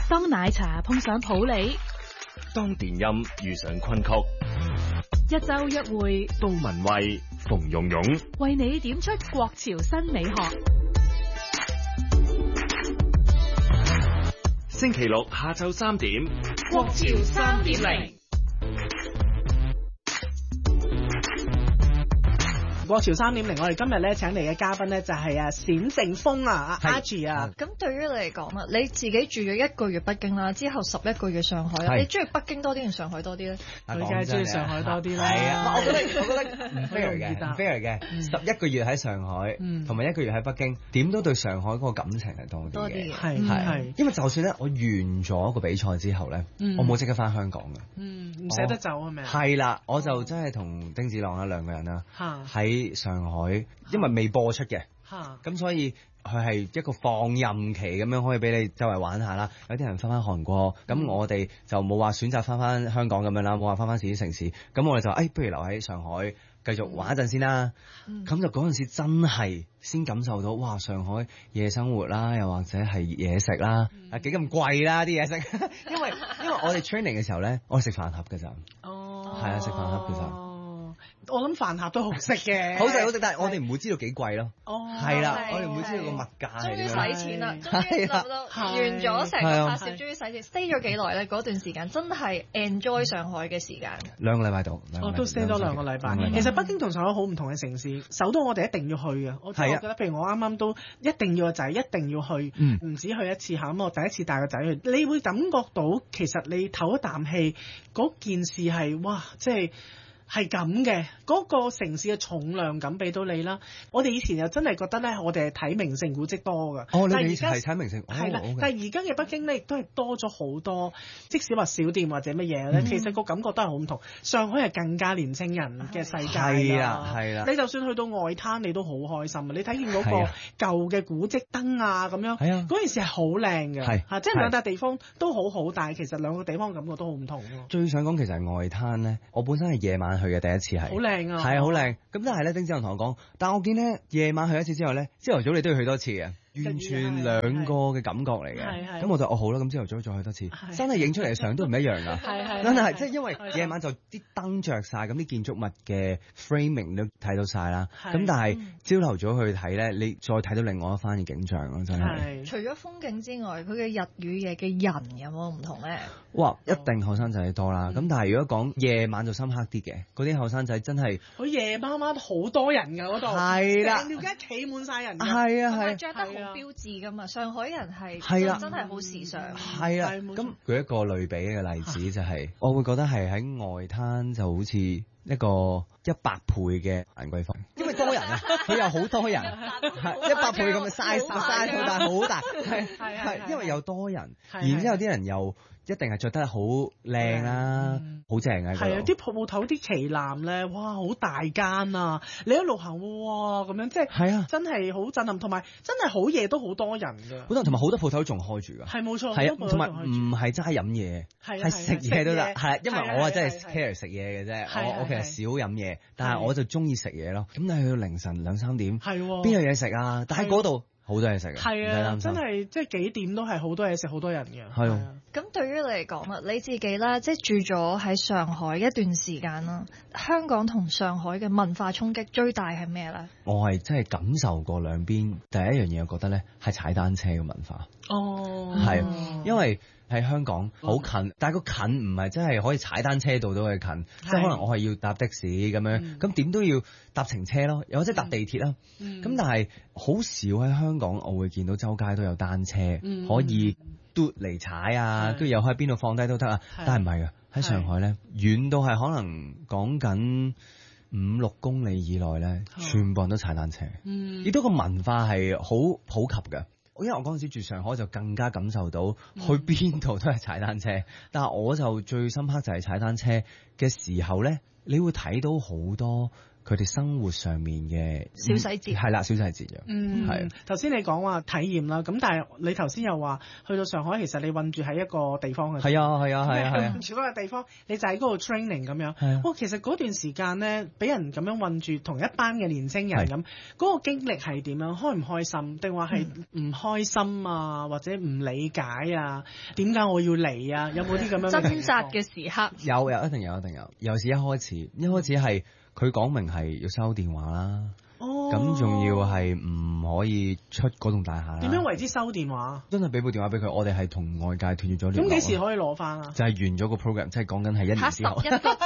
當奶茶碰上普洱， 當電音遇上昆曲， 一周約會， 杜文蔚、馮蓉蓉為你點出國潮新美學。 星期六下晝3點， 國潮3.0。 國潮3.0，我哋今日咧請嚟嘅嘉賓咧就係冼正峰阿 Archie 啊。 咁對於你嚟講啦，你自己住咗1個月北京啦，之後11個月上海啦，你中意北京多啲定上海多啲咧？ 佢梗係中意上海多啲啦。 係啊，我覺得唔 fair 嘅，唔 fair 嘅。11個月喺上海，同埋1個月喺北京，點都對上海嗰個感情係多啲嘅。係，因為就算咧我完咗個比賽之後咧，我冇即刻翻香港嘅。 唔捨得走係咪啊？ 係啦，我就真係同丁子朗兩個人啦，喺上海，因為未播出嘅，咁所以佢係一個放任期咁樣，可以俾你周圍玩下啦。有啲人翻韓國，咁我哋就冇話選擇翻香港咁樣啦，冇話翻自己城市，咁我哋就不如留喺上海繼續玩一陣先啦。咁就嗰陣時真係先感受到，哇！上海夜生活啦，又或者係嘢食啦，幾咁貴啦啲嘢食，因為我哋 training 嘅時候咧，我哋食飯盒㗎咋，係啊，食飯盒㗎咋。 我諗飯盒都好食嘅， 好食，但係我哋唔會知道幾貴咯。係啦，我哋唔會知道個物價。 終於使錢啦，終於諗到完咗成個拍攝，終於使錢。stay 咗幾耐咧？嗰段時間真係 enjoy 上海嘅時間。 2個禮拜度， 我都 stay 咗2個禮拜。其實北京同上海好唔同嘅城市，首都我哋一定要去嘅。我覺得，譬如我啱啱都一定要個仔，一定要去，唔止去一次嚇。咁我第一次帶個仔去，你會感覺到其實你唞一啖氣，嗰件事係哇，即係咁嘅，嗰個城市嘅重量感俾到你啦。我哋以前又真係覺得咧，我哋係睇名勝古蹟多㗎。 你以前係睇名勝， 係啦。但係而家嘅北京咧，亦都係多咗好多，即使話小店或者乜嘢咧，其實個感覺都係好唔同。上海係更加年青人嘅世界啦。係啦。你就算去到外灘，你都好開心啊！你睇見嗰個舊嘅古蹟燈啊，咁樣，嗰件事係好靚嘅。即係兩笪地方都好好，但係其實兩個地方感覺都好唔同咯。 最想講其實係外灘咧，我本身係夜晚去嘅，第一次係好靚啊， 係好靚。咁但係咧，丁子朗同我講，但我見咧夜晚去一次之後咧，朝頭早你都要去多次嘅。完全兩個嘅感覺嚟嘅，咁我就好啦，咁朝頭早再去多次，真係影出嚟嘅相都唔一樣㗎，真係即係因為夜晚就啲燈着晒，咁啲建築物嘅 framing 都睇到晒啦，咁但係朝頭早去睇咧，你再睇到另外一番嘅景象咯，真係。 除咗風景之外，佢嘅日與夜嘅人有冇唔同咧？ 哇，一定後生仔多啦，咁但係如果講夜晚就深刻啲嘅，嗰啲後生仔真係佢夜媽媽好多人㗎嗰度， 係啦， 成條街企滿晒人， 係啊，着得好標誌㗎嘛，上海人係真係好時尚。 係啊，咁舉一個類比嘅例子就係，我會覺得係喺外灘就好似一個100倍嘅蘭桂坊，因為多人啊，佢有好多人，100倍咁嘅 size，但係好大，係因為有多人，然之後啲人又一定係着得好靚啦，好正啊！ 係啊，啲鋪頭啲旗艦咧，哇，好大間啊！你一路行，哇，咁樣即係真係好震撼，同埋真係好夜都好多人㗎， 好多，同埋好多鋪頭仲開住㗎， 係冇錯， 係啊，同埋唔係齋飲嘢，係食嘢都得，係因為我係真係 care 食嘢嘅啫，我其實少飲嘢，但係我就中意食嘢咯。咁你去到凌晨2-3點，邊有嘢食啊？但喺嗰度好多嘢食嘅， 係啊，真係即係幾點都係好多嘢食，好多人嘅。係啊。 咁對於你嚟講啦，你自己啦，即係住咗喺上海一段時間啦，香港同上海嘅文化衝擊最大係咩咧？ 我係真係感受過兩邊，第一樣嘢我覺得咧係踩單車嘅文化。係，因為喺香港好近，但係個近唔係真係可以踩單車到去近，即係可能我係要搭的士咁樣，咁點都要搭程車咯，又或者搭地鐵啦。咁但係好少喺香港，我會見到周街都有單車可以嘟嚟踩啊，跟住又喺邊度放低都得啊。但係唔係㗎，喺上海咧，遠到係可能講緊5-6公里以內咧，全部人都踩單車，亦都個文化係好普及㗎。因為我嗰陣時住上海就更加感受到去邊度都係踩單車，但係我就最深刻就係踩單車嘅時候咧，你會睇到好多佢哋生活上面嘅小細節， 係啦，小細節嘅。係頭先你講話體驗啦，咁但係你頭先又話去到上海，其實你韞住喺一個地方嘅。 係啊， 住嗰個地方，你就喺嗰度 training 咁樣。哇，其實嗰段時間咧，俾人咁樣韞住同一班嘅年青人咁，嗰個經歷係點樣？開唔開心？定話係唔開心啊？或者唔理解啊？點解我要嚟啊？有冇啲咁樣掙扎嘅時刻？ 有，一定有。尤其是一開始係佢講明係要收電話啦。咁仲要係唔可以出嗰棟大廈啦。點樣為之收電話？ 真係俾部電話俾佢，我哋係同外界斷絕咗聯絡。 咁幾時可以攞翻啊？ 就係完咗個 program，即係講緊係1年之後。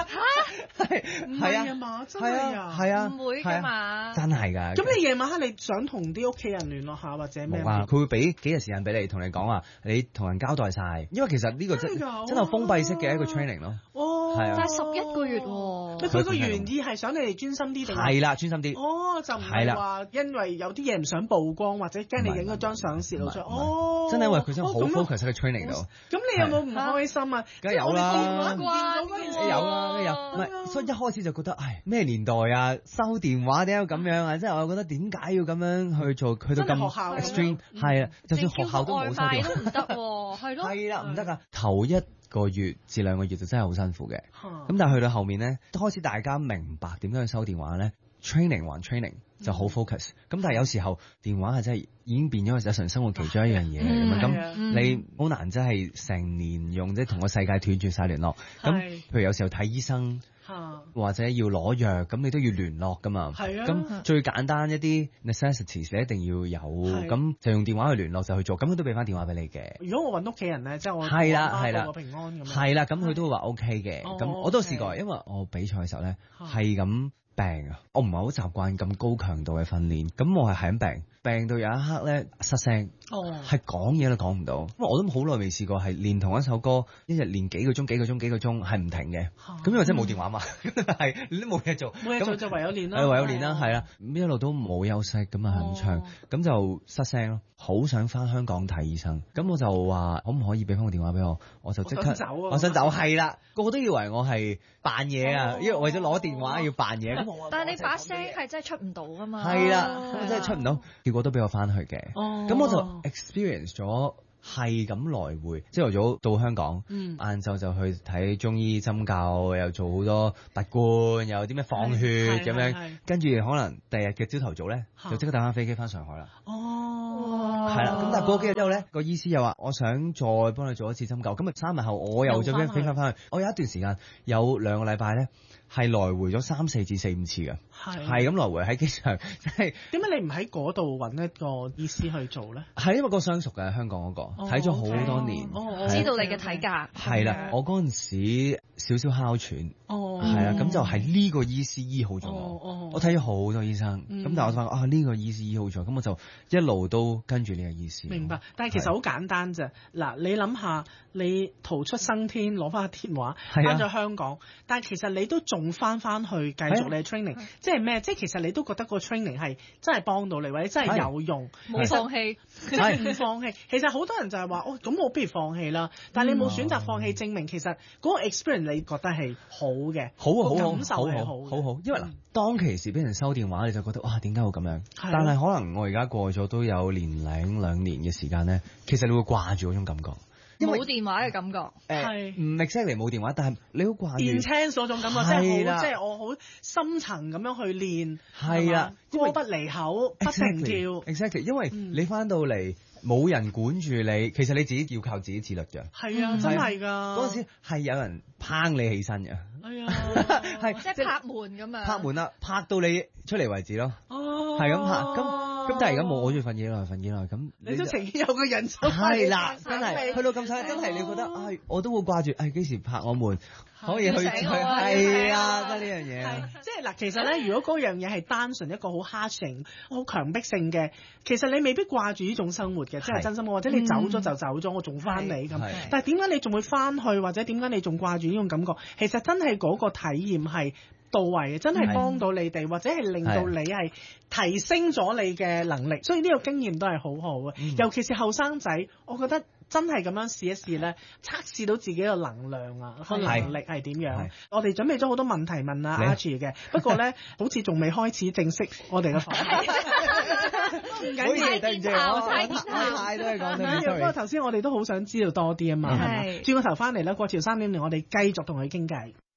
係啊嘛，真係啊， 係啊， 唔會㗎嘛， 真係㗎。 咁你夜晚黑你想同啲屋企人聯絡下或者咩？ 佢會俾幾日時間俾你，同你講話，你同人交代晒。因為其實呢個真係封閉式嘅一個 training 咯。係啊。 但係11個月喎。 佢個原意係想你哋專心啲定係？ 係啦，專心啲。 就唔係話因為有啲嘢唔想曝光，或者驚你影嗰張相泄露出。 真係因為佢真係好 focus 喺個 training 度。 咁你有冇唔開心啊？ 梗係有啦， 有唔係，所以一開始就覺得，咩年代啊，收電話點解咁樣啊？即係我覺得點解要咁樣去做，去到咁 extreme， 係啊，就算學校都冇收電話都唔得喎，係咯， 係啦，唔得㗎。頭1個月至2個月就真係好辛苦嘅，咁但係去到後面咧，開始大家明白點樣去收電話咧。training 還 training 就好 focus，咁但係有時候電話係真係已經變咗日常生活其中一樣嘢咁你好難真係成年用，即係同個世界斷絕晒聯絡。咁譬如有時候睇醫生或者要攞藥，咁你都要聯絡㗎嘛。咁最簡單一啲 necessities 你一定要有，咁就用電話去聯絡就去做，咁佢都俾翻電話俾你嘅。 如果我揾屋企人咧，即係我係啦， 報個平安咁樣。 係啦，咁佢都會話 OK 嘅。咁我都試過，因為我比賽嘅時候咧係咁。病啊！我唔係好習慣咁高強度嘅訓練，咁我係咁病到有一刻咧失聲，係講嘢都講唔到，因為我都好耐未試過係練同一首歌，一日練幾個鐘係唔停嘅，咁因為真係冇電話嘛，係你都冇嘢做， 咁就唯有練啦， 唯有練啦，係啦，一路都冇休息咁啊，係咁唱，咁就失聲咯，好想翻香港睇醫生，咁我就話可唔可以俾翻個電話俾我，我就即刻我想走，係啦，個個都以為我係扮嘢啊，因為為咗攞電話要扮嘢。 但係你把聲係真係出唔到㗎嘛？ 係啦，真係出唔到，結果都俾我翻去嘅。咁我就 experience 咗係咁來回，朝頭早到香港，晏晝就去睇中醫針灸，又做好多拔罐，又有啲咩放血咁樣，跟住可能第日嘅朝頭早咧，就即刻搭翻飛機翻上海啦。係啦，咁但係過幾日之後咧，個醫師又話我想再幫你做一次針灸，咁啊3日後我又再飛翻去。我有一段時間有2個禮拜咧。係來回咗3、4至4、5次嘅，係咁來回喺機場，即係點解你唔喺嗰度揾一個醫師去做咧？係因為個相熟嘅香港嗰個，睇咗好多年， 知道你嘅體格。 係啦，我嗰陣時少少哮喘，係啦，咁就係呢個醫師醫好咗我。我睇咗好多醫生，咁但係我就發覺呢個醫師醫好咗，咁我就一路都跟住呢個醫師。 明白，但係其實好簡單啫。嗱，你諗下，你逃出生天攞翻個電話，翻咗香港，但係其實你都仲翻去繼續你嘅 training，即係咩？即係其實你都覺得個 training 係真係幫到你，或者真係有用， 冇放棄， 唔放棄。其實好多人就係話，咁我不如放棄啦。但係你冇選擇放棄，證明其實嗰個 experience 你覺得係好嘅，感受係好。因為嗱，當其時俾人收電話，你就覺得哇，點解會咁樣？但係可能我而家過咗都有1、2年嘅時間咧，其實你會掛住嗰種感覺。 冇電話嘅感覺， 唔 exactly 冇電話，但係你好掛住電青嗰種感覺，即係我好深層咁樣去練，係啦，歌不離口，不停跳 ，exactly， 因為你翻到嚟冇人管住你，其實你自己要靠自己自律嘅， 係啊，真係㗎， 嗰陣時係有人拚你起身嘅， 係即係拍門咁樣， 拍門啦，拍到你出嚟為止咯，係咁拍咁但係而家冇，我中意瞓嘢耐，咁你都情願有個人手係啦，真係去到咁細，真係你覺得，我都會掛住，幾時拍我門可以去係啊，得呢樣嘢。 即係嗱，其實咧，如果嗰樣嘢係單純一個好 hard 性、好強迫性嘅，其實你未必掛住呢種生活嘅，即係真心，或者你走咗就走咗，我仲翻嚟咁。但係點解你仲會翻去，或者點解你仲掛住呢種感覺？其實真係嗰個體驗係到位嘅，真係幫到你哋，或者係令到你係提升咗你嘅能力，所以呢個經驗都係好好嘅。尤其是後生仔，我覺得真係咁樣試一試咧，測試到自己嘅能量啊，個能力係點樣？我哋準備咗好多問題問阿 Archie 嘅，不過咧好似仲未開始正式我哋嘅訪問。唔緊要，對唔住，我太多嘢講到。不過頭先我哋都好想知道多啲啊嘛，係嘛？轉個頭翻嚟咧，國潮3.0，我哋繼續同佢傾偈。